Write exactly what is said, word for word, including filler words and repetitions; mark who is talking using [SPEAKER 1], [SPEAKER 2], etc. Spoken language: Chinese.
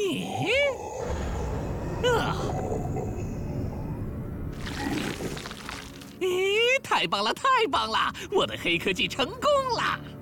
[SPEAKER 1] 咦？啊！咦，太棒了，太棒了！我的黑科技成功了！